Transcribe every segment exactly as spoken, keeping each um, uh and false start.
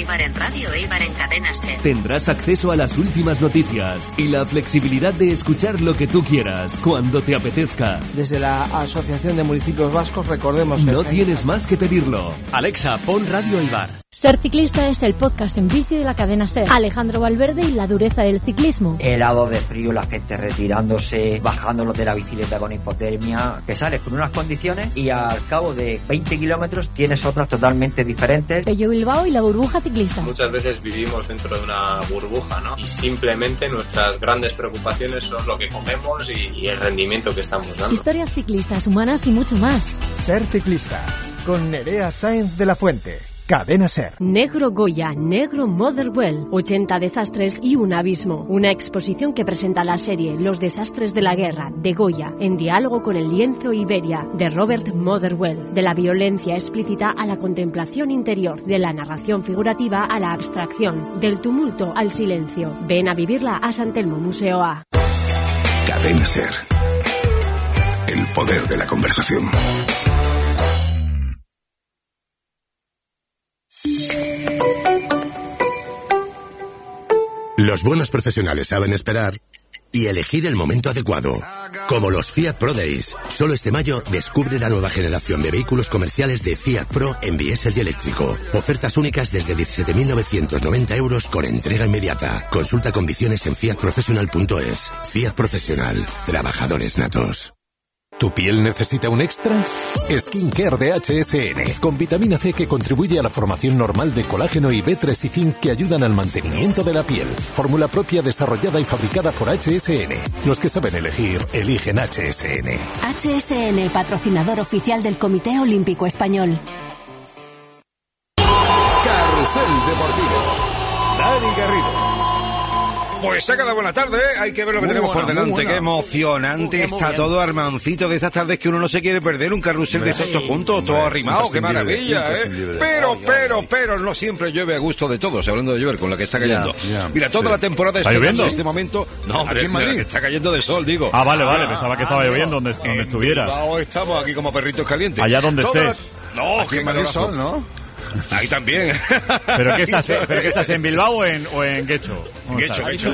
Eibar en Radio Eibar en Cadena SER. Tendrás acceso a las últimas noticias y la flexibilidad de escuchar lo que tú quieras, cuando te apetezca. Desde la Asociación de Municipios Vascos, recordemos que... No tienes más que pedirlo. Alexa, pon Radio Eibar. Ser Ciclista es el podcast en bici de la cadena SER. Alejandro Valverde y la dureza del ciclismo. Helado de frío, la gente retirándose, bajándolo de la bicicleta con hipotermia, que sales con unas condiciones y al cabo de veinte kilómetros tienes otras totalmente diferentes. Pello Bilbao y la burbuja ciclista. Muchas veces vivimos dentro de una burbuja, ¿no? Y simplemente nuestras grandes preocupaciones son lo que comemos y, y el rendimiento que estamos dando. Historias ciclistas, humanas y mucho más. Ser Ciclista, con Nerea Sáenz de la Fuente. Cadena SER. Negro Goya, Negro Motherwell, ochenta desastres y un abismo. Una exposición que presenta la serie Los desastres de la guerra, de Goya, en diálogo con el lienzo Iberia, de Robert Motherwell. De la violencia explícita a la contemplación interior, de la narración figurativa a la abstracción, del tumulto al silencio. Ven a vivirla a San Telmo Museo A. Cadena SER. El poder de la conversación. Los buenos profesionales saben esperar y elegir el momento adecuado. Como los Fiat Pro Days. Solo este mayo descubre la nueva generación de vehículos comerciales de Fiat Pro en diésel y eléctrico. Ofertas únicas desde diecisiete mil novecientos noventa euros con entrega inmediata. Consulta condiciones en fiat professional punto es. Fiat Profesional. Trabajadores natos. ¿Tu piel necesita un extra? Skincare de H S N, con vitamina C que contribuye a la formación normal de colágeno y B tres y zinc que ayudan al mantenimiento de la piel. Fórmula propia desarrollada y fabricada por H S N. Los que saben elegir, eligen H S N. H S N, patrocinador oficial del Comité Olímpico Español. Carrusel Deportivo. Dani Garrido. Pues saca la buena tarde, ¿eh? Hay que ver lo que muy tenemos buena, por delante, qué emocionante, muy, muy está bien. Todo armancito de estas tardes que uno no se quiere perder, un carrusel de estos juntos, todo arrimado, qué maravilla, ¿eh? Pero, pero, pero, no siempre llueve a gusto de todos, hablando de llover, con la que está cayendo. Ya, ya, Mira, toda sí. la temporada ¿Está lloviendo? En este momento, no, hombre, en Madrid, que está cayendo de sol, digo. Ah, vale, vale, pensaba que estaba ah, lloviendo donde, donde estuviera. No, estamos aquí como perritos calientes. Allá donde estés. No, aquí en Madrid sol, ¿no? Ahí también. ¿Pero qué estás, ¿pero qué estás en Bilbao o en, o en Guecho? Guecho, Guecho.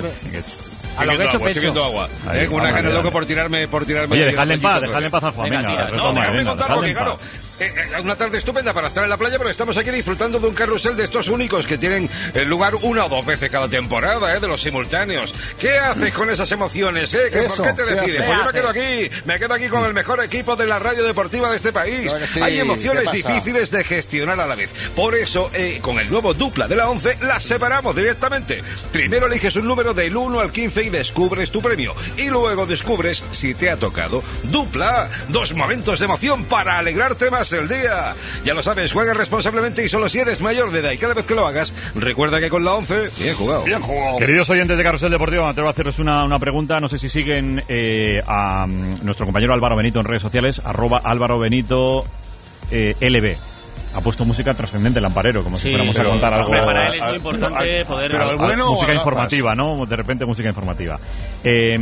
A lo que he hecho pecho. Estoy agua. Ahí, con una gana loco por tirarme, por tirarme. Oye, dejadle en paz, dejadle en paz a Juan. Venga, venga, no, déjame contarlo, que claro. Eh, eh, una tarde estupenda para estar en la playa, pero estamos aquí disfrutando de un carrusel de estos únicos que tienen lugar una o dos veces cada temporada, ¿eh? De los simultáneos. ¿Qué haces con esas emociones, eh? ¿Qué, ¿Por qué te decides? Pues yo me quedo aquí, me quedo aquí con el mejor equipo de la radio deportiva de este país. Claro sí. Hay emociones difíciles de gestionar a la vez. Por eso, eh, con el nuevo dupla de la once, las separamos directamente. Primero eliges un número del uno al quince y descubres tu premio. Y luego descubres si te ha tocado dupla. Dos momentos de emoción para alegrarte más el día. Ya lo sabes, juega responsablemente y solo si eres mayor de edad. Y cada vez que lo hagas, recuerda que con la once, bien jugado. Bien jugado. Queridos oyentes de Carrusel Deportivo, me atrevo a hacerles una, una pregunta. No sé si siguen eh, a um, nuestro compañero Álvaro Benito en redes sociales, arroba Álvaro Benito eh, L B. Ha puesto música trascendente, lamparero, como sí, si fuéramos a contar algo. Para él es muy importante a, poder... Pero bueno, música informativa, ¿no? De repente música informativa. Eh,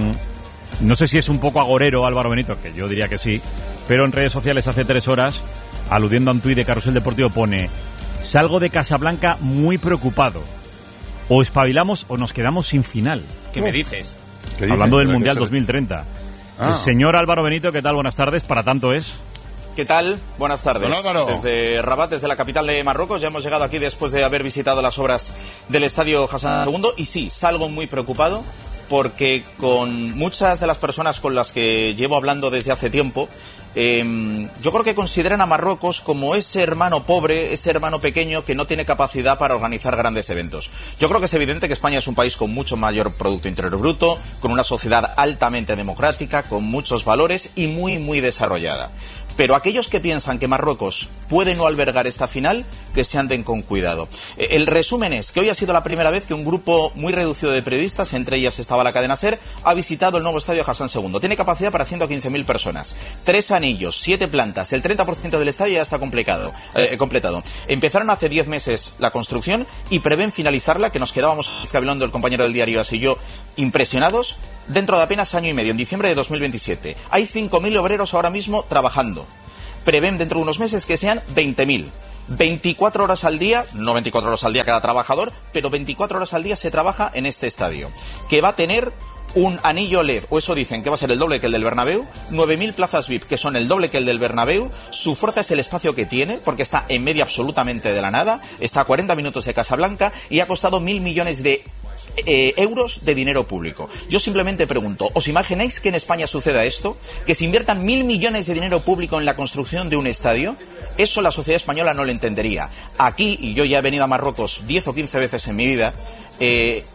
no sé si es un poco agorero Álvaro Benito, que yo diría que sí, pero en redes sociales hace tres horas, aludiendo a un tuit de Carrusel Deportivo, pone: salgo de Casablanca muy preocupado. O espabilamos o nos quedamos sin final. ¿Qué me dices? ¿Qué Hablando del Mundial dos mil treinta. Ah. El señor Álvaro Benito, ¿qué tal? Buenas tardes. Para tanto es... ¿Qué tal? Buenas tardes. Hola, desde Rabat, desde la capital de Marruecos, ya hemos llegado aquí después de haber visitado las obras del Estadio Hassan segundo. Y sí, salgo muy preocupado porque con muchas de las personas con las que llevo hablando desde hace tiempo, eh, yo creo que consideran a Marruecos como ese hermano pobre, ese hermano pequeño que no tiene capacidad para organizar grandes eventos. Yo creo que es evidente que España es un país con mucho mayor Producto Interior Bruto, con una sociedad altamente democrática, con muchos valores y muy, muy desarrollada. Pero aquellos que piensan que Marruecos puede no albergar esta final, que se anden con cuidado. El resumen es que hoy ha sido la primera vez que un grupo muy reducido de periodistas, entre ellas estaba la cadena SER, ha visitado el nuevo estadio Hassan segundo. Tiene capacidad para ciento quince mil personas. Tres anillos, siete plantas, el treinta por ciento del estadio ya está completado. Eh, completado. Empezaron hace diez meses la construcción y prevén finalizarla, que nos quedábamos escabilando el compañero del diario así y yo, impresionados, dentro de apenas año y medio, en diciembre de dos mil veintisiete. Hay cinco mil obreros ahora mismo trabajando. Prevén dentro de unos meses que sean veinte mil. veinticuatro horas al día, no veinticuatro horas al día cada trabajador, pero veinticuatro horas al día se trabaja en este estadio, que va a tener un anillo L E D, o eso dicen, que va a ser el doble que el del Bernabéu, nueve mil plazas V I P, que son el doble que el del Bernabéu. Su fuerza es el espacio que tiene, porque está en medio absolutamente de la nada, está a cuarenta minutos de Casablanca y ha costado mil millones de eh, euros de dinero público. Yo simplemente pregunto, ¿os imagináis que en España suceda esto? ¿Que se inviertan mil millones de dinero público en la construcción de un estadio? Eso la sociedad española no lo entendería. Aquí, y yo ya he venido a Marruecos diez o quince veces en mi vida, eh,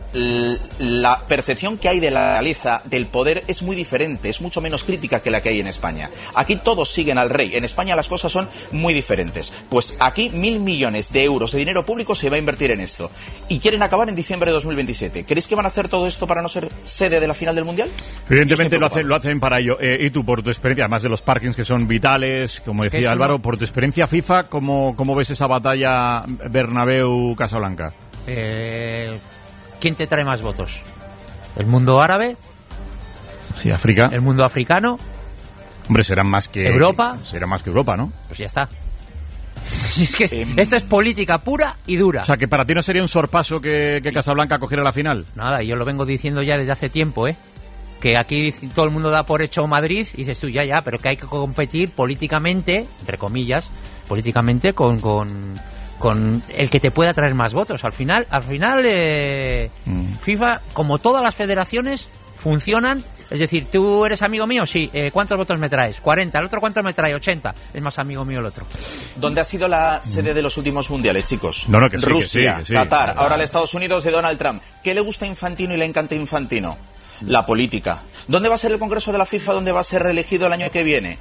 la percepción que hay de la realeza, del poder, es muy diferente, es mucho menos crítica que la que hay en España. Aquí todos siguen al rey, en España las cosas son muy diferentes. Pues aquí mil millones de euros de dinero público se va a invertir en esto. Y quieren acabar en diciembre de dos mil veintisiete. ¿Creéis que van a hacer todo esto para no ser sede de la final del Mundial? Evidentemente lo hacen, lo hacen para ello. Eh, y tú, por tu experiencia, además de los parkings que son vitales, como decía es Álvaro, una... por tu experiencia FIFA, ¿cómo, cómo ves esa batalla Bernabéu-Casablanca? Eh, ¿Quién te trae más votos? ¿El mundo árabe? Sí, África. ¿El mundo africano? Hombre, serán más que... ¿Europa? Será más que Europa, ¿no? Pues ya está. Es que es, eh, esto es política pura y dura. O sea, que para ti no sería un sorpaso que, que Casablanca cogiera la final. Nada, yo lo vengo diciendo ya desde hace tiempo, ¿eh? Que aquí todo el mundo da por hecho Madrid y dices tú, ya, ya, pero que hay que competir políticamente, entre comillas, políticamente con... con con el que te pueda traer más votos. Al final, al final eh, mm. FIFA, como todas las federaciones, funcionan. Es decir, tú eres amigo mío, sí. Eh, ¿Cuántos votos me traes? cuarenta. ¿El otro cuánto me trae? ochenta. Es más amigo mío el otro. ¿Dónde ha sido la sede de los últimos mundiales, chicos? No, no, que sí, Rusia, que sí, que sí. Qatar, ahora los Estados Unidos de Donald Trump. ¿Qué le gusta a Infantino y le encanta a Infantino? La política. ¿Dónde va a ser el Congreso de la FIFA? ¿Dónde va a ser reelegido el año que viene?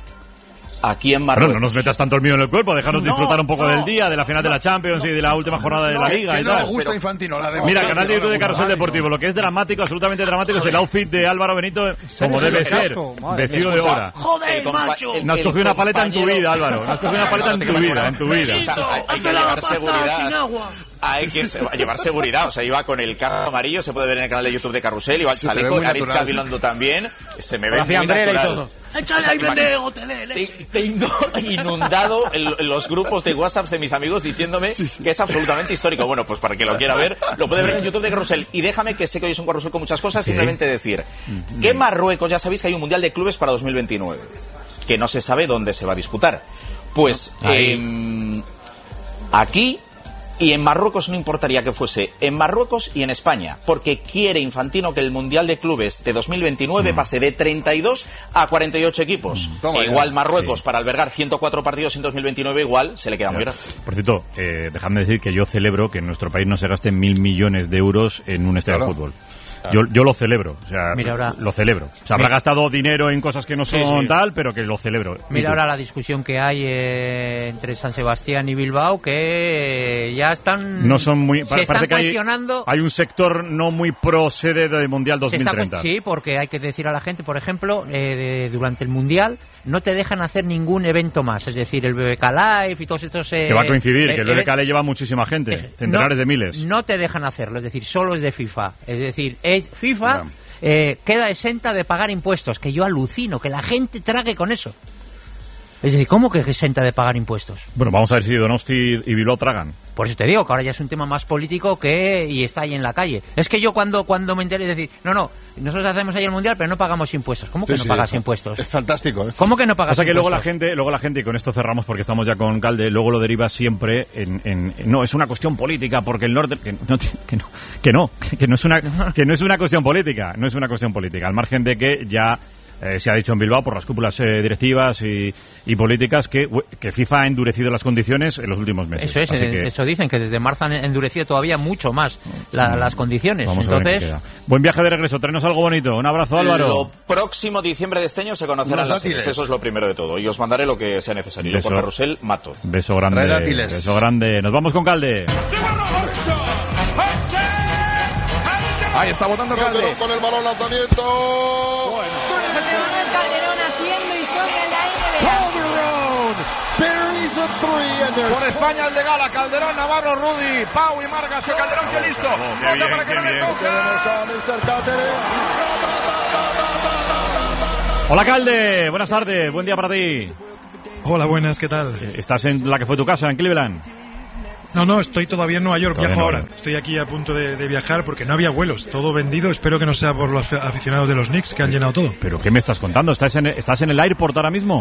Aquí en Marruecos. Bueno, no nos metas tanto el mío en el cuerpo, déjanos no, disfrutar un poco no. del día, de la final de la Champions y de la última jornada de la Liga que y no tal. Me gusta Infantino, la de Mira, canal de YouTube de Carrusel Deportivo, lo que es dramático, absolutamente dramático, es el outfit de Álvaro Benito, como debe ser, vestido de hora. ¡Joder, macho! No has cogido una paleta en tu vida, Álvaro, no has cogido una paleta en tu vida, en tu vida. Hay que llevar seguridad. Hay que llevar seguridad, o sea, iba con el carro amarillo, se puede ver en el canal de YouTube de Carrusel, iba el chaleco, Aritz Gabilondo también, se me ve muy natural. ¡Échale ahí, vende hoteles! Tengo inundado el, los grupos de WhatsApp de mis amigos diciéndome que es absolutamente histórico. Bueno, pues para que lo quiera ver, lo puede ver en YouTube de Carrusel. Y déjame, que sé que hoy es un Carrusel con muchas cosas, ¿sí? Simplemente decir que Marruecos, ya sabéis que hay un Mundial de Clubes para dos mil veintinueve, que no se sabe dónde se va a disputar. Pues eh, aquí... Y en Marruecos no importaría que fuese en Marruecos y en España, porque quiere Infantino que el Mundial de Clubes de dos mil veintinueve mm. pase de treinta y dos a cuarenta y ocho equipos. Mm. E igual Marruecos, sí, para albergar ciento cuatro partidos en dos mil veintinueve, igual se le queda muy grande. Por cierto, eh, dejadme decir que yo celebro que en nuestro país no se gasten mil millones de euros en un estadio claro. de fútbol. Yo, yo lo celebro, o sea, Mira ahora, lo celebro. Se habrá gastado dinero en cosas que no son sí, sí. tal, pero que lo celebro. Mira ahora la discusión que hay eh, entre San Sebastián y Bilbao, que ya están... No son muy... Se están que cuestionando... Hay, hay un sector no muy pro sede del Mundial dos mil treinta. Está, sí, porque hay que decir a la gente, por ejemplo, eh, de, durante el Mundial no te dejan hacer ningún evento más. Es decir, el B B K Live y todos estos... Eh, que va a coincidir, eh, que el B B K Live lleva muchísima gente, es, centenares no, de miles. No te dejan hacerlo, es decir, solo es de FIFA. Es decir, es FIFA eh, queda exenta de pagar impuestos, que yo alucino, que la gente trague con eso. Es decir, ¿cómo que exenta de pagar impuestos? Bueno, vamos a ver si Donosti y Bilbao tragan. Por eso te digo que ahora ya es un tema más político que y está ahí en la calle. Es que yo cuando cuando me enteré de decir, no, no, nosotros hacemos ahí el Mundial, pero no pagamos impuestos. ¿Cómo que sí, no sí, pagas es, impuestos? Es fantástico. ¿eh? ¿Cómo que no pagas o sea, que impuestos? luego la gente, luego la gente, y con esto cerramos porque estamos ya con Calde, luego lo deriva siempre en, en, en no, es una cuestión política porque el norte, que no, que no, que no, que no es una, que no es una cuestión política, no es una cuestión política, al margen de que ya Eh, se ha dicho en Bilbao por las cúpulas eh, directivas y, y políticas que, que FIFA ha endurecido las condiciones en los últimos meses. Eso es, Así eh, que... eso dicen, que desde marzo han endurecido todavía mucho más la, las condiciones. Vamos Entonces, buen viaje de regreso, traenos algo bonito. Un abrazo, Álvaro. Lo próximo diciembre de este año se conocerán las series, eso es lo primero de todo. Y os mandaré lo que sea necesario. Beso. Yo por Carrusel mato. Beso grande. Beso grande. Nos vamos con Calde. Ahí está botando Calde. Con el balón lanzamiento. Bueno. José Manuel Calderón haciendo historia en la N B A. Por España el de Gala, Calderón, Navarro, Rudy, Pau y Margas y Calderón, que listo. Oh, qué bien, para que qué no bien. le coja. Hola Calde, buenas tardes, buen día para ti. Hola, buenas, ¿qué tal? ¿Estás en la que fue tu casa, en Cleveland? No, no, estoy todavía en Nueva York, Todavía viajo no, ahora. Estoy aquí a punto de, de viajar porque no había vuelos, todo vendido. Espero que no sea por los aficionados de los Knicks que han llenado todo. ¿Pero qué me estás contando? ¿Estás en, estás en el airport ahora mismo?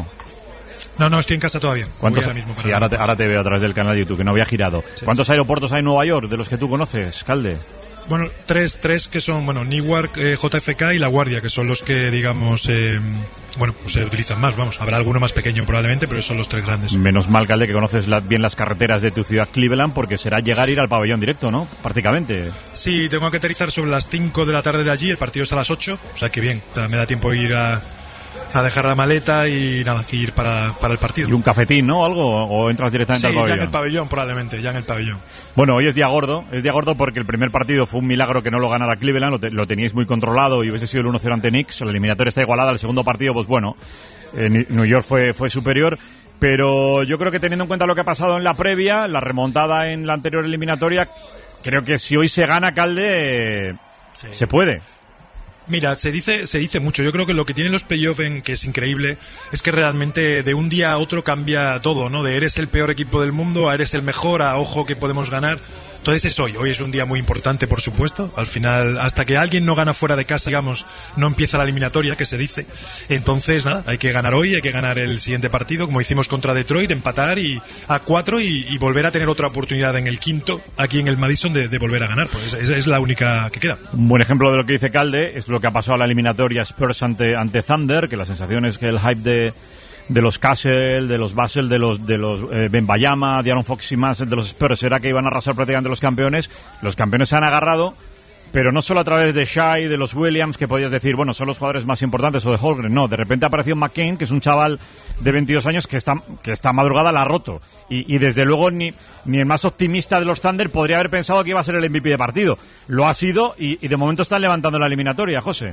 No, no, estoy en casa todavía. ¿Cuántos? Ahora mismo Sí, ahora te, ahora te veo a través del canal de YouTube, que no había girado. Sí, ¿Cuántos sí. aeropuertos hay en Nueva York, de los que tú conoces, Calde? Bueno, tres, tres que son, bueno, Newark, eh, J F K y La Guardia, que son los que, digamos, eh, bueno, pues se utilizan más, vamos. Habrá alguno más pequeño probablemente, pero son los tres grandes. Menos mal, Calde, que conoces la, bien las carreteras de tu ciudad Cleveland, porque será llegar a ir al pabellón directo, ¿no? Prácticamente. Sí, tengo que aterrizar sobre las cinco de la tarde de allí, el partido es a las ocho, o sea que bien, me da tiempo de ir a... a dejar la maleta y nada, que ir para, para el partido. ¿Y un cafetín, no? ¿Algo? ¿O entras directamente sí, al pabellón? Sí, ya en el pabellón, probablemente, ya en el pabellón. Bueno, hoy es día gordo, es día gordo porque el primer partido fue un milagro que no lo ganara Cleveland, lo, te, lo teníais muy controlado y hubiese sido el uno cero ante Knicks, la eliminatoria está igualada, el segundo partido, pues bueno, eh, New York fue, fue superior, pero yo creo que teniendo en cuenta lo que ha pasado en la previa, la remontada en la anterior eliminatoria, creo que si hoy se gana, Calde, eh, sí. se puede. Mira, se dice se dice mucho. Yo creo que lo que tienen los playoffs, en que es increíble, es que realmente de un día a otro cambia todo, ¿no? De eres el peor equipo del mundo a eres el mejor, a ojo que podemos ganar. Entonces es hoy. Hoy es un día muy importante, por supuesto. Al final, hasta que alguien no gana fuera de casa, digamos, no empieza la eliminatoria, que se dice. Entonces, nada, hay que ganar hoy, hay que ganar el siguiente partido, como hicimos contra Detroit, empatar y a cuatro y, y volver a tener otra oportunidad en el quinto, aquí en el Madison, de, de volver a ganar. Pues esa es la única que queda. Un buen ejemplo de lo que dice Calde es lo que ha pasado a la eliminatoria Spurs ante, ante Thunder, que la sensación es que el hype de... de los Castle, de los Basel, de los de los eh, Benbayama, de Aaron Fox y más, de los Spurs, era que iban a arrasar prácticamente los campeones. Los campeones se han agarrado, pero no solo a través de Shai, de los Williams, que podías decir, bueno, son los jugadores más importantes, o de Holmgren. No, de repente apareció McCain, que es un chaval de veintidós años que está que esta madrugada la ha roto. Y, y desde luego ni, ni el más optimista de los Thunder podría haber pensado que iba a ser el M V P de partido. Lo ha sido y, y de momento están levantando la eliminatoria, José.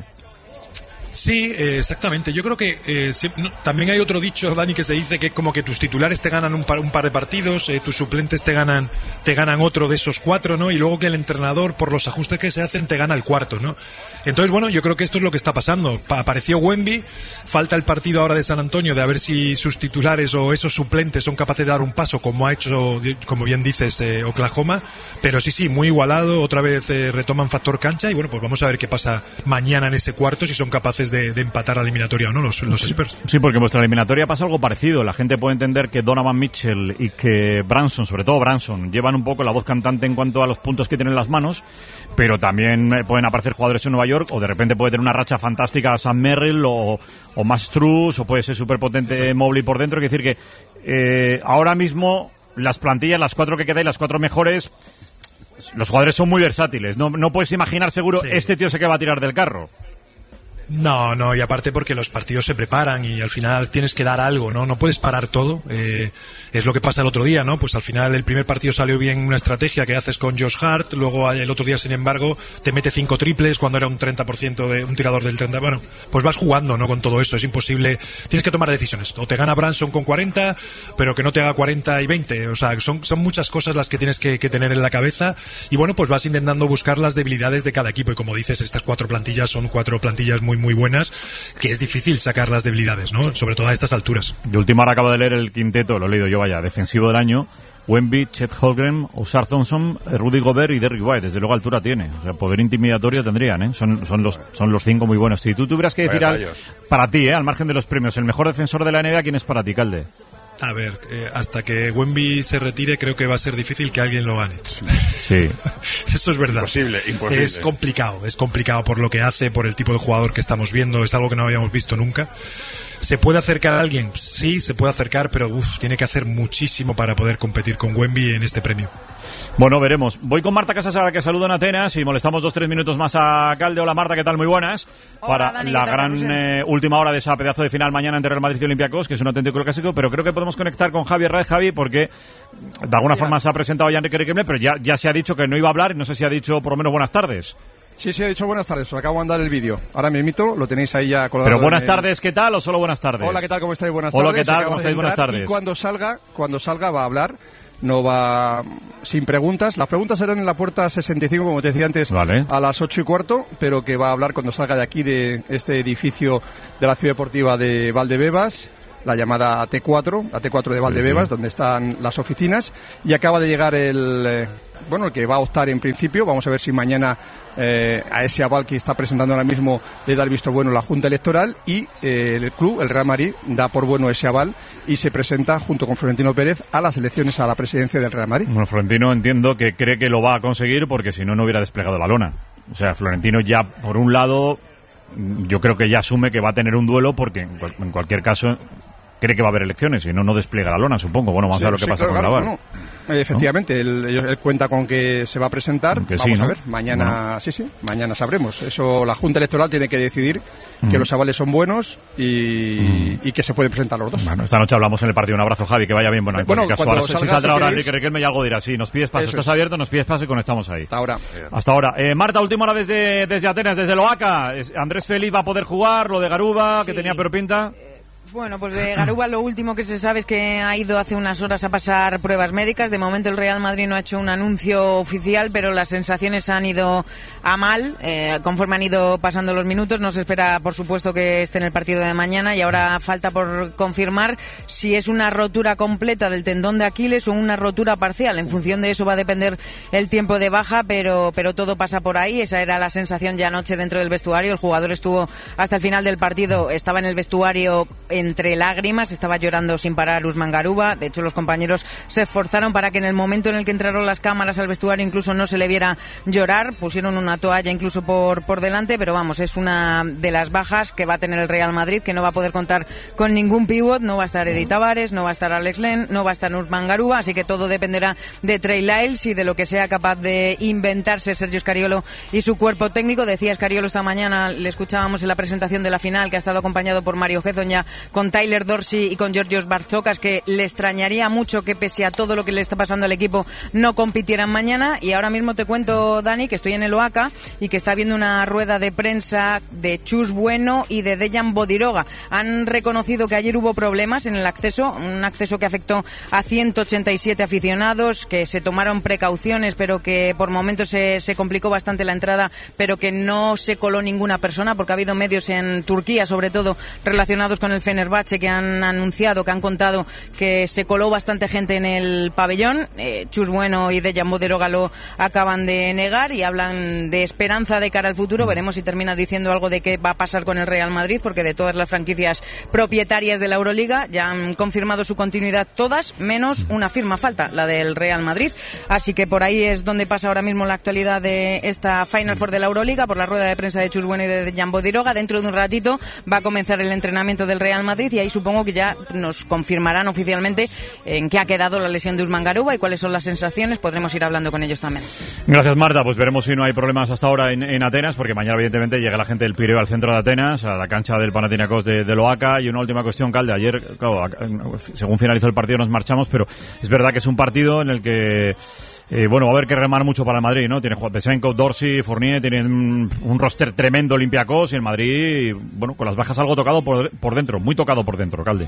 Sí, eh, exactamente. Yo creo que eh, si, no, también hay otro dicho, Dani, que se dice que es como que tus titulares te ganan un par, un par de partidos, eh, tus suplentes te ganan te ganan otro de esos cuatro, ¿no? Y luego que el entrenador, por los ajustes que se hacen, te gana el cuarto, ¿no? Entonces, bueno, yo creo que esto es lo que está pasando. Pa- apareció Wemby, falta el partido ahora de San Antonio de a ver si sus titulares o esos suplentes son capaces de dar un paso, como ha hecho, como bien dices, eh, Oklahoma. Pero sí, sí, muy igualado. Otra vez eh, retoman factor cancha y bueno, pues vamos a ver qué pasa mañana en ese cuarto, si son capaces De, de empatar a la eliminatoria o no, los, los Spurs. Sí, porque en vuestra eliminatoria pasa algo parecido. La gente puede entender que Donovan Mitchell y que Branson, sobre todo Branson, llevan un poco la voz cantante en cuanto a los puntos que tienen en las manos, pero también pueden aparecer jugadores en Nueva York, o de repente puede tener una racha fantástica Sam Merrill o, o Max Strus, o puede ser súper potente sí. Mobley por dentro. Quiere decir que eh, ahora mismo las plantillas, las cuatro que quedan, las cuatro mejores, los jugadores son muy versátiles. No, no puedes imaginar seguro sí. este tío se que va a tirar del carro. No, no, y aparte porque los partidos se preparan y al final tienes que dar algo, ¿no? No puedes parar todo. Eh, es lo que pasa el otro día, ¿no? Pues al final el primer partido salió bien una estrategia que haces con Josh Hart, luego el otro día, sin embargo, te mete cinco triples cuando era un treinta por ciento de un tirador del treinta por ciento. Bueno, pues vas jugando, ¿no? Con todo eso, es imposible. Tienes que tomar decisiones. O te gana Branson con cuarenta, pero que no te haga cuarenta y veinte. O sea, son, son muchas cosas las que tienes que, que tener en la cabeza y bueno, pues vas intentando buscar las debilidades de cada equipo y como dices, estas cuatro plantillas son cuatro plantillas muy muy buenas, que es difícil sacar las debilidades, ¿no? Sobre todo a estas alturas. De última hora acabo de leer el quinteto, lo he leído yo, vaya, defensivo del año: Wemby, Chet Holmgren, Ausar Thompson, Rudy Gobert y Derrick White. Desde luego altura tiene, o sea, poder intimidatorio tendrían, ¿eh? Son, son los son los cinco muy buenos. Si tú tuvieras que decir al, para ti, ¿eh? Al margen de los premios, el mejor defensor de la N B A, ¿quién es para ti, Calde? A ver, eh, hasta que Wemby se retire creo que va a ser difícil que alguien lo gane. Sí. Eso es verdad. Imposible, imposible. Es complicado, es complicado por lo que hace, por el tipo de jugador que estamos viendo, es algo que no habíamos visto nunca. ¿Se puede acercar a alguien? Sí, se puede acercar, pero uf, tiene que hacer muchísimo para poder competir con Wemby en este premio. Bueno, veremos. Voy con Marta Casas, a la que saludo en Atenas, y molestamos dos, tres minutos más a Calde. Hola, Marta, ¿qué tal? Muy buenas. Hola, para Dani, la ¿qué tal, gran eh, última hora de esa pedazo de final mañana entre Real Madrid y Olympiacos, que es un auténtico clásico, pero creo que podemos conectar con Javier Raez, Javi, porque de alguna forma se ha presentado ya Enrique Riquelme, pero ya, ya se ha dicho que no iba a hablar, y no sé si ha dicho por lo menos buenas tardes. Sí, sí, ha dicho buenas tardes. Os acabo de mandar el vídeo. Ahora me imito, lo tenéis ahí ya colgado. Pero buenas el... tardes, ¿qué tal? ¿O solo buenas tardes? Hola, ¿qué tal? ¿Cómo estáis? Buenas Hola, tardes. ¿qué tal? ¿Cómo estáis? Buenas tardes. Y cuando salga, cuando salga va a hablar. No va sin preguntas. Las preguntas serán en la puerta sesenta y cinco, como te decía antes, vale. A las ocho y cuarto, pero que va a hablar cuando salga de aquí, de este edificio de la Ciudad Deportiva de Valdebebas. la llamada T cuatro, la T cuatro de Valdebebas, sí, sí. donde están las oficinas, y acaba de llegar el... Eh, bueno, el que va a optar en principio. Vamos a ver si mañana eh, a ese aval que está presentando ahora mismo le da el visto bueno la Junta Electoral, y eh, el club, el Real Madrid, da por bueno ese aval y se presenta junto con Florentino Pérez a las elecciones a la presidencia del Real Madrid. Bueno, Florentino entiendo que cree que lo va a conseguir porque si no, no hubiera desplegado la lona. O sea, Florentino ya, por un lado, yo creo que ya asume que va a tener un duelo porque en, cual, en cualquier caso cree que va a haber elecciones, si no, no despliega la lona, supongo. Bueno, vamos sí, a ver lo que sí, pasa claro, con claro, Laval. Bueno, efectivamente, ¿no? él, él cuenta con que se va a presentar. Aunque vamos sí, ¿no? a ver, mañana, bueno. sí, sí, mañana sabremos. Eso la Junta Electoral tiene que decidir mm. que los avales son buenos y, mm. y que se pueden presentar los dos. Bueno, esta noche hablamos en el partido. Un abrazo, Javi, que vaya bien. Bueno, en bueno, cualquier caso, ahora salgas, si saldrá ahora Enrique Riquelme y algo dirá. Sí, nos pides paso. Eso Estás es. abierto, nos pides paso y conectamos ahí. Hasta ahora. Hasta ahora. Eh, Marta, última hora desde, desde Atenas, desde Loaca. Andrés Félix va a poder jugar, lo de Garuba, sí. que tenía peor pinta. Bueno, pues de Garuba lo último que se sabe es que ha ido hace unas horas a pasar pruebas médicas. De momento el Real Madrid no ha hecho un anuncio oficial, pero las sensaciones han ido a mal. Eh, conforme han ido pasando los minutos, no se espera, por supuesto, que esté en el partido de mañana, y ahora falta por confirmar si es una rotura completa del tendón de Aquiles o una rotura parcial. En función de eso va a depender el tiempo de baja, pero, pero todo pasa por ahí. Esa era la sensación ya anoche dentro del vestuario. El jugador estuvo hasta el final del partido, estaba en el vestuario en entre lágrimas, estaba llorando sin parar Usman Garuba. De hecho, los compañeros se esforzaron para que en el momento en el que entraron las cámaras al vestuario incluso no se le viera llorar. Pusieron una toalla incluso por, por delante, pero vamos, es una de las bajas que va a tener el Real Madrid, que no va a poder contar con ningún pívot. No va a estar Eddy Tavares, no va a estar Alex Len, no va a estar Usman Garuba, así que todo dependerá de Trey Lyles y de lo que sea capaz de inventarse Sergio Scariolo y su cuerpo técnico. Decía Scariolo esta mañana, le escuchábamos en la presentación de la final, que ha estado acompañado por Mario Hezonja, con Tyler Dorsey y con Georgios Barzokas, que le extrañaría mucho que pese a todo lo que le está pasando al equipo no compitieran mañana. Y ahora mismo te cuento, Dani, que estoy en el Oaca y que está habiendo una rueda de prensa de Chus Bueno y de Dejan Bodiroga. Han reconocido que ayer hubo problemas en el acceso, un acceso que afectó a ciento ochenta y siete aficionados, que se tomaron precauciones, pero que por momentos se, se complicó bastante la entrada, pero que no se coló ninguna persona, porque ha habido medios en Turquía, sobre todo relacionados con el Fenerbahce, que han anunciado, que han contado que se coló bastante gente en el pabellón. Eh, Chus Bueno y Dejan Bodiroga lo acaban de negar y hablan de esperanza de cara al futuro. Veremos si termina diciendo algo de qué va a pasar con el Real Madrid, porque de todas las franquicias propietarias de la Euroliga ya han confirmado su continuidad todas, menos una firma falta, la del Real Madrid. Así que por ahí es donde pasa ahora mismo la actualidad de esta Final Four de la Euroliga, por la rueda de prensa de Chus Bueno y de Dejan Bodiroga. Dentro de un ratito va a comenzar el entrenamiento del Real Madrid y ahí supongo que ya nos confirmarán oficialmente en qué ha quedado la lesión de Usman Garuba y cuáles son las sensaciones. Podremos ir hablando con ellos también. Gracias, Marta. Pues veremos si no hay problemas hasta ahora en, en Atenas, porque mañana evidentemente llega la gente del Pireo al centro de Atenas, a la cancha del Panathinaikos de, de Loaca. Y una última cuestión, Calde. Ayer, claro, según finalizó el partido nos marchamos, pero es verdad que es un partido en el que Eh, bueno, va a haber que remar mucho para el Madrid, ¿no? Tiene Besenko, Dorsey, Fournier, tienen un roster tremendo Olympiacos, y el Madrid, bueno, con las bajas algo tocado por, por dentro, muy tocado por dentro, Calde.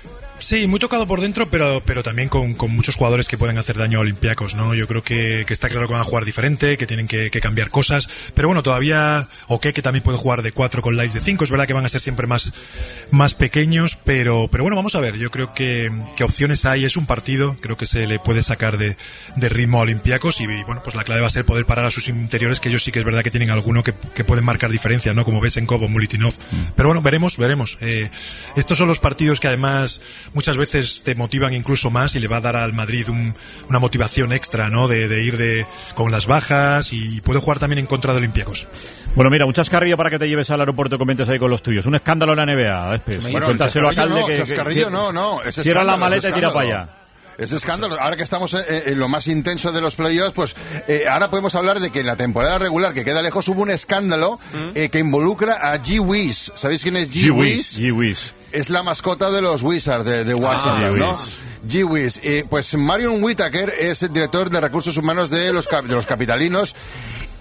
Sí, muy tocado por dentro, pero pero también con, con muchos jugadores que pueden hacer daño a Olympiacos, ¿no? Yo creo que, que está claro que van a jugar diferente, que tienen que, que cambiar cosas, pero bueno, todavía Oke, que también puede jugar de cuatro con Lyles de cinco, es verdad que van a ser siempre más más pequeños, pero pero bueno, vamos a ver, yo creo que, que opciones hay, es un partido, creo que se le puede sacar de, de ritmo a Olympiacos y, y bueno, pues la clave va a ser poder parar a sus interiores, que ellos sí que es verdad que tienen alguno que, que pueden marcar diferencias, ¿no? Como Besenkov o Mulitinov, mm. pero bueno, veremos, veremos. Eh, estos son los partidos que además muchas veces te motivan incluso más y le va a dar al Madrid un, una motivación extra, ¿no? De, de ir de con las bajas y puede jugar también en contra de Olympiacos. Bueno, mira, un chascarrillo para que te lleves al aeropuerto y comentes ahí con los tuyos. Un escándalo en la N B A. Después. Bueno, cuéntaselo a Calde, no, que, chascarrillo que, no, no. Es cierra la maleta y tira para allá. Es escándalo. Ahora que estamos en lo más intenso de los playoffs, pues eh, ahora podemos hablar de que en la temporada regular, que queda lejos, hubo un escándalo eh, que involucra a G. Wiz. ¿Sabéis quién es G. Wiz? G. Wiz. Es la mascota de los Wizards de, de Washington, ah, ¿no? G. Wiz. Eh, pues Marion Whitaker es el director de recursos humanos de los, de los capitalinos.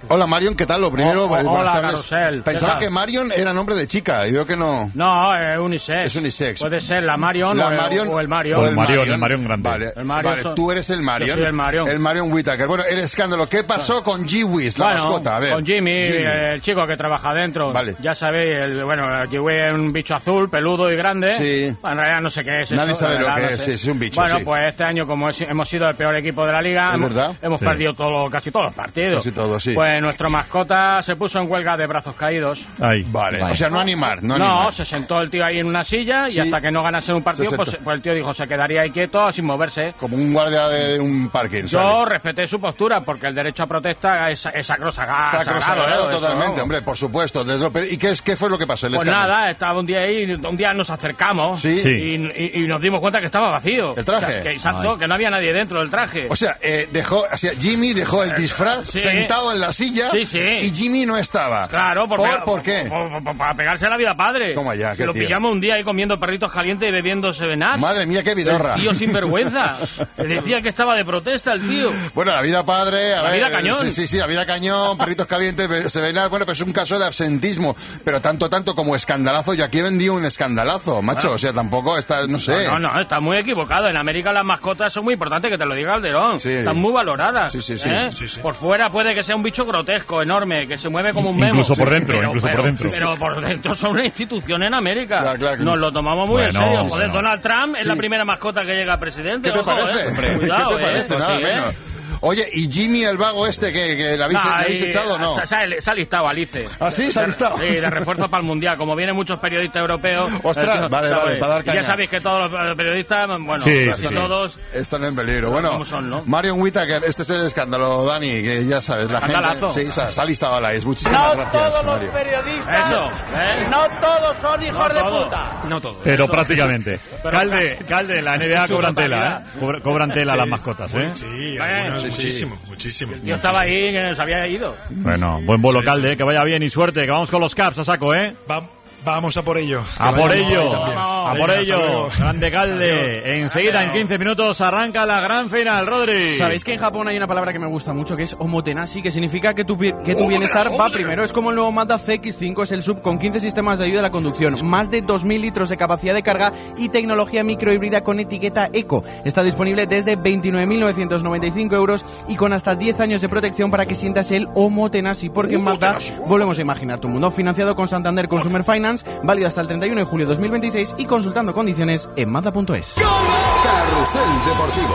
Hola Marion, ¿qué tal? Lo primero, O- o- buenas hola, tardes. Carrusel, ¿qué Pensaba tal? que Marion era nombre de chica y veo que no. No, es unisex. Es unisex. Puede ser la Marion, La o, el- Marion o el Marion. o el Marion, el Marion grande. Vale, El Marion vale, son- tú eres el Marion. Yo soy el Marion. El Marion Whittaker. Bueno, el escándalo. ¿Qué pasó con G-Wiz, la Bueno, mascota? A ver. con Jimmy, Jimmy. el chico que trabaja adentro. Vale. Ya sabéis, el, bueno, Jimmy es un bicho azul, peludo y grande. Sí. Bueno, en realidad no sé qué es Nadie eso. sabe de lo verdad, que no es, sé. es un bicho, Bueno, sí. pues este año, como es- hemos sido el peor equipo de la liga, ¿Es hemos, verdad? hemos Sí. perdido todo, casi todos los partidos. Casi todo, sí. Pues nuestro mascota se puso en huelga de brazos caídos. Ahí. Vale. O sea, no animar, no, No, animar. se sentó el tío ahí en una silla y Sí. hasta que no ganase un partido, Se pues, sentó. pues el tío dijo se quedaría ahí quieto sin moverse. Como un guardia de un parking. Yo ¿sale? respeté su postura porque el derecho a protesta es, es sacrosagrado. Sacro sagrado, sagrado, ¿eh? Eso, totalmente, vamos. hombre, por supuesto. desde lo- ¿Y qué, es, qué fue lo que pasó? El Pues escándalo. nada, estaba un día ahí, un día nos acercamos Sí. y, y- y nos dimos cuenta que estaba vacío. ¿El traje? O sea, que, exacto, Ay. que no había nadie dentro del traje. O sea, eh, dejó, o sea, Jimmy dejó el disfraz sí. sentado en la silla Sí, sí. y Jimmy no estaba. Claro, por, ¿Por, pega- ¿por qué? por- por- por- para pegarse la vida padre. Toma ya, que qué lo tío. pillamos un día ahí comiendo perritos calientes y bebiendo Seven Up. Madre mía, qué vidorra. El tío sin vergüenza. Le decía que estaba de protesta el tío. Bueno, la vida padre, a La ver, vida cañón. Sí, sí, sí, la vida cañón, perritos calientes, ve- se ve nada, bueno, pues es un caso de absentismo, pero tanto, tanto como escandalazo, yo aquí he vendido un escandalazo, macho, Bueno. o sea, tampoco está, no sé. No, no, no, está muy equivocado. En América las mascotas son muy importantes, que te lo diga Calderón. Sí. Están muy valoradas. Sí, sí, sí. ¿eh? Sí, sí. Por fuera puede que sea un bicho grotesco, enorme, que se mueve como un memo. Incluso por Sí, dentro, pero- incluso pero- por dentro. Pero por dentro son una institución en América. Claro, claro. Nos lo tomamos muy en Bueno, serio. Joder, bueno. Donald Trump es Sí. la primera mascota que llega a presidente. ¿Qué te ojo, parece? ¿eh? Hombre, Cuidado, ¿Qué te ¿eh? parece? Pues Nada sí, menos. ¿eh? Oye, ¿y Jimmy el vago este que, que le habéis, Nah, le habéis y- echado o no? Se, se ha- se ha listado Alice. ¿Ah, sí? ¿Se ha De- listado? Sí, de refuerzo para el Mundial. Como vienen muchos periodistas europeos... Ostras, el tío- vale, ¿sabes? vale, para dar Y ya caña. sabéis que todos los periodistas, bueno, Sí, casi sí, sí. todos... Están en peligro. Bueno, ¿Cómo son, no? Marion Whittaker, este es el escándalo, Dani, que ya sabes, la Escandalazo. gente... Sí, se ha, se ha listado a la is. Muchísimas No gracias, todos los Mario. periodistas. Eso, ¿eh? No todos son hijos No de todos. puta. No todos. Pero Eso. prácticamente. Pero Calde, casi. Calde, la N B A En su cobran tela, totalidad. ¿eh? Cobra- Cobran tela las mascotas, ¿eh? Sí, Eh, algunas, sí, sí. muchísimo, muchísimo. Yo estaba ahí que se había ido. Bueno, buen bolo, Sí, Calde, sí, sí. que vaya bien y suerte, que vamos con los Caps a saco, ¿eh? Va- vamos a por ello. A Que por vaya bien ello, también. a Venga, por hasta ello, luego. grande Calde. Adiós. Enseguida, en quince minutos, arranca la gran final, Rodri. Sabéis que en Japón hay una palabra que me gusta mucho que es omotenashi, que significa que tu, pi- que tu bienestar va primero. Es como el nuevo Mazda C X cinco, es el sub con quince sistemas de ayuda a la conducción, más de dos mil litros de capacidad de carga y tecnología microhíbrida con etiqueta eco. Está disponible desde veintinueve mil novecientos noventa y cinco euros y con hasta diez años de protección para que sientas el omotenashi, porque en Mazda volvemos a imaginar tu mundo. Financiado con Santander Consumer Finance, válido hasta el treinta y uno de julio de dos mil veintiséis y consultando condiciones en mazda punto es. Carrusel Deportivo.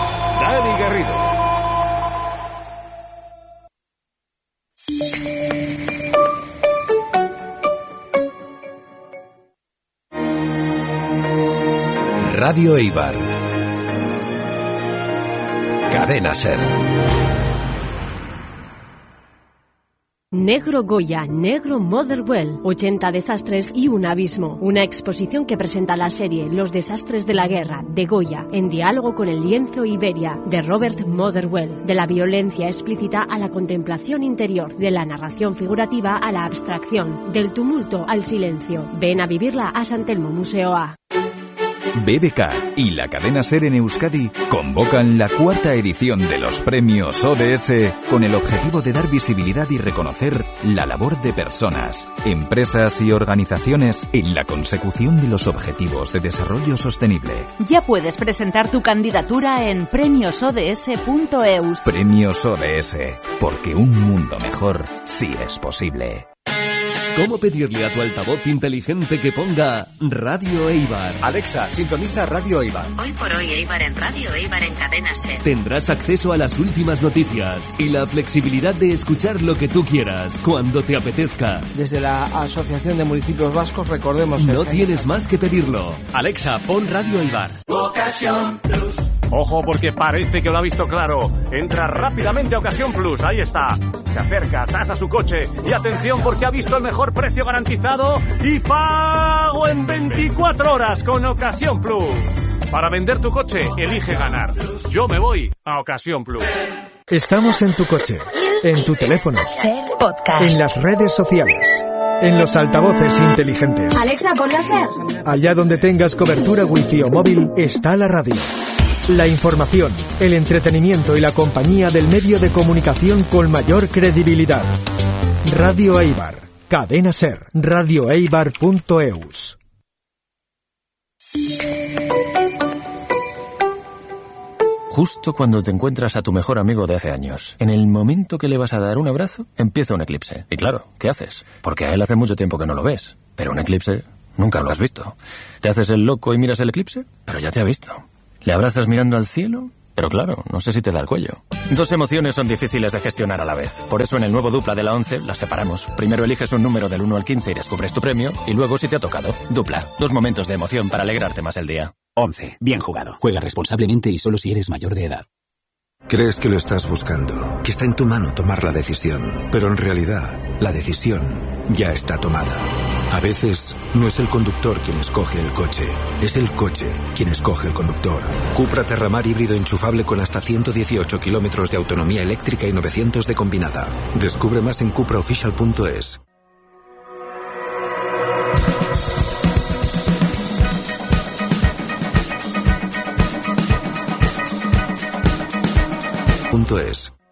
Dani Garrido. Radio Eibar. Cadena Ser. Negro Goya, Negro Motherwell, ochenta desastres y un abismo. Una exposición que presenta la serie Los desastres de la guerra, de Goya, en diálogo con el lienzo Iberia, de Robert Motherwell. De la violencia explícita a la contemplación interior, de la narración figurativa a la abstracción, del tumulto al silencio. Ven a vivirla a San Telmo Museo A. B B K y la cadena SER en Euskadi convocan la cuarta edición de los premios O D S con el objetivo de dar visibilidad y reconocer la labor de personas, empresas y organizaciones en la consecución de los objetivos de desarrollo sostenible. Ya puedes presentar tu candidatura en premios o d s punto e u s. Premios O D S, porque un mundo mejor sí es posible. ¿Cómo pedirle a tu altavoz inteligente que ponga Radio Eibar? Alexa, sintoniza Radio Eibar. Hoy por hoy Eibar en Radio Eibar en Cadena SER. Tendrás acceso a las últimas noticias y la flexibilidad de escuchar lo que tú quieras, cuando te apetezca. Desde la Asociación de Municipios Vascos, recordemos... No ese- tienes más que pedirlo. Alexa, pon Radio Eibar. Ocasión Plus. Ojo porque parece que lo ha visto claro. Entra rápidamente a Ocasión Plus, ahí está. Se acerca, tasa su coche y atención porque ha visto el mejor precio garantizado y pago en veinticuatro horas con Ocasión Plus. Para vender tu coche, elige ganar. Yo me voy a Ocasión Plus. Estamos en tu coche, en tu teléfono, SER Podcast. en las redes sociales, en los altavoces inteligentes. Alexa, ponla SER. Allá donde tengas cobertura wifi o móvil, está la radio. La información, el entretenimiento y la compañía del medio de comunicación con mayor credibilidad. Radio Eibar. Cadena SER. radio eibar punto eus. Justo cuando te encuentras a tu mejor amigo de hace años, en el momento que le vas a dar un abrazo, empieza un eclipse. Y claro, ¿qué haces? Porque a él hace mucho tiempo que no lo ves. Pero un eclipse nunca lo has visto. ¿Te haces el loco y miras el eclipse? Pero ya te ha visto. ¿Le abrazas mirando al cielo? Pero claro, no sé si te da el cuello. Dos emociones son difíciles de gestionar a la vez. Por eso en el nuevo Dupla de la once las separamos. Primero eliges un número del uno al quince y descubres tu premio, y luego si te ha tocado. Dupla, dos momentos de emoción para alegrarte más el día. once. Bien jugado. Juega responsablemente y solo si eres mayor de edad. Crees que lo estás buscando, que está en tu mano tomar la decisión, pero en realidad la decisión ya está tomada. A veces no es el conductor quien escoge el coche, es el coche quien escoge el conductor. Cupra Terramar híbrido enchufable con hasta ciento dieciocho kilómetros de autonomía eléctrica y novecientos de combinada. Descubre más en cupra oficial punto es. Punto es.